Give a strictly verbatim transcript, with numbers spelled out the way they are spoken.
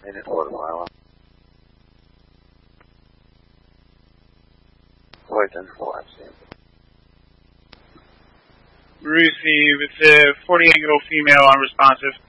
in a quarter mile. Wait, then four, I've seen. Receive, it's a forty-eight-year-old female unresponsive.